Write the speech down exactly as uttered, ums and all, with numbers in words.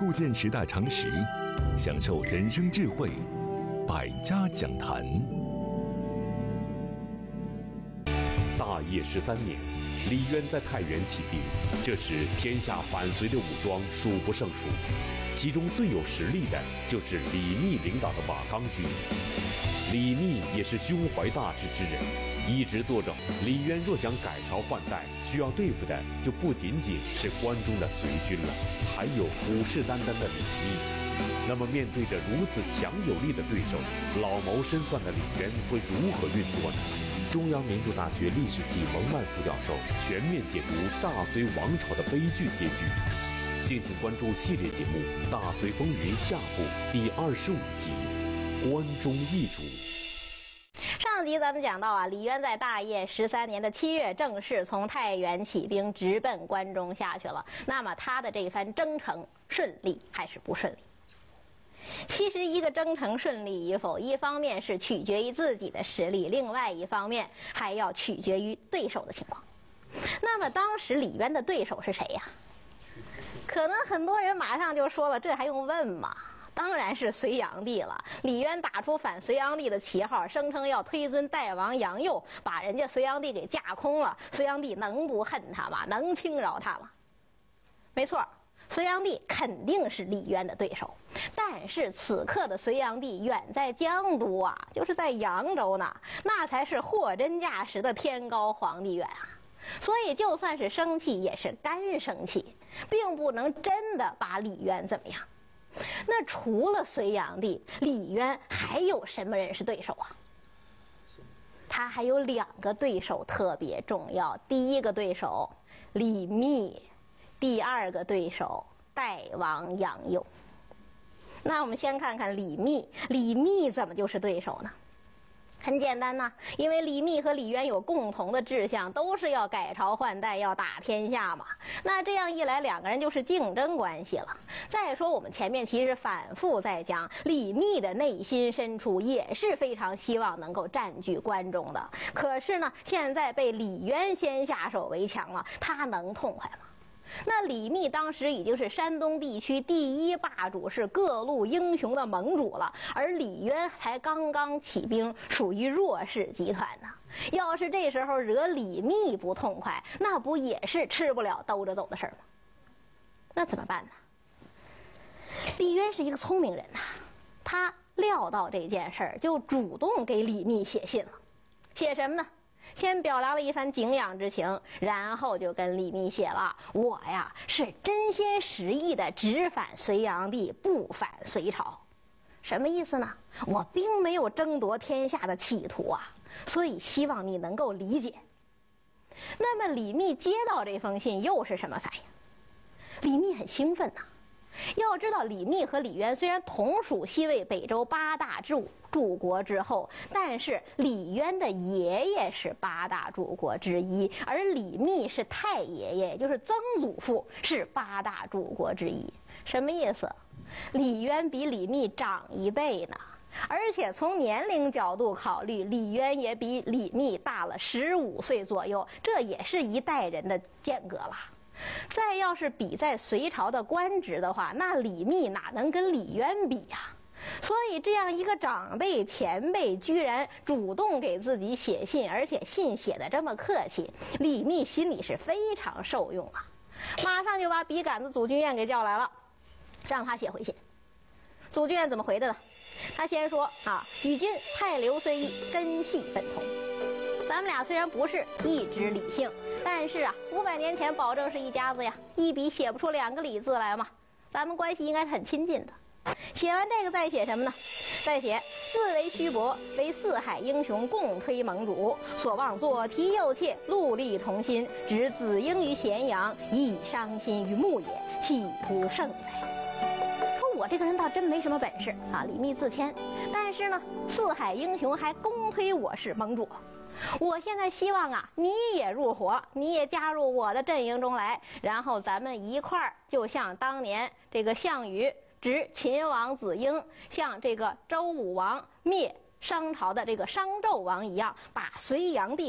构建时代常识，享受人生智慧，百家讲坛。 大业十三年，李渊在太原起兵，这时天下反隋的武装数不胜数，其中最有实力的就是李密领导的瓦岗军。李密也是胸怀大志之人，一直做着李渊若想改朝换代，需要对付的就不仅仅是关中的隋军了，还有虎视眈眈的李密。那么面对着如此强有力的对手，老谋深算的李渊会如何运作呢？中央民族大学历史系蒙曼副教授全面解读大隋王朝的悲剧结局。敬请关注系列节目《大隋风云》下部第二十五集《关中易主》。 上集咱们讲到啊，李渊在大业十三年的七月正式从太原起兵，直奔关中下去了。那么他的这番征程顺利还是不顺利？其实一个征程顺利与否，一方面是取决于自己的实力，另外一方面还要取决于对手的情况。那么当时李渊的对手是谁呀？可能很多人马上就说了，这还用问吗？当然是隋炀帝了。李渊打出反隋炀帝的旗号，声称要推尊代王杨佑，把人家隋炀帝给架空了。隋炀帝能不恨他吗？能轻饶他吗？没错，隋炀帝肯定是李渊的对手。但是此刻的隋炀帝远在江都啊，就是在扬州呢，那才是货真价实的天高皇帝远啊。所以就算是生气也是干生气，并不能真的把李渊怎么样。那除了隋炀帝，李渊还有什么人是对手啊？他还有两个对手特别重要，第一个对手李密，第二个对手代王杨佑。那我们先看看李密，李密怎么就是对手呢？很简单呐，因为李密和李渊有共同的志向，都是要改朝换代，要打天下嘛。那这样一来，两个人就是竞争关系了。再说我们前面其实反复在讲，李密的内心深处也是非常希望能够占据关中的，可是呢，现在被李渊先下手为强了，他能痛快吗？那李密当时已经是山东地区第一霸主，是各路英雄的盟主了，而李渊才刚刚起兵，属于弱势集团呢。要是这时候惹李密不痛快，那不也是吃不了兜着走的事儿吗？那怎么办呢？李渊是一个聪明人呐，他料到这件事儿，就主动给李密写信了。写什么呢？先表达了一番敬仰之情，然后就跟李密写了，我呀是真心实意的直反隋炀帝，不反隋朝。什么意思呢？我并没有争夺天下的企图啊，所以希望你能够理解。那么李密接到这封信又是什么反应？李密很兴奋呐。要知道李密和李渊虽然同属西魏北周八大柱柱国之后，但是李渊的爷爷是八大柱国之一，而李密是太爷爷，也就是曾祖父，是八大柱国之一。什么意思？李渊比李密长一倍呢，而且从年龄角度考虑，李渊也比李密大了十五岁左右，这也是一代人的间隔了。再要是比在隋朝的官职的话，那李密哪能跟李渊比呀？所以这样一个长辈前辈居然主动给自己写信，而且信写的这么客气，李密心里是非常受用啊，马上就把笔杆子祖君彦给叫来了，让他写回信。祖君彦怎么回的呢？他先说啊，与君太刘虽异，根系本同。咱们俩虽然不是一支李姓，但是啊，五百年前保证是一家子呀，一笔写不出两个李字来嘛，咱们关系应该是很亲近的。写完这个再写什么呢？再写自为虚伯，为四海英雄共推盟主，所望左提右挈，戮力同心，执子婴于咸阳，以伤心于牧野，岂不胜哉？说我这个人倒真没什么本事啊，李密自谦，但是呢，四海英雄还公推我是盟主。我现在希望啊，你也入伙，你也加入我的阵营中来，然后咱们一块儿，就像当年这个项羽执秦王子婴，像这个周武王灭商朝的这个商纣王一样，把隋炀帝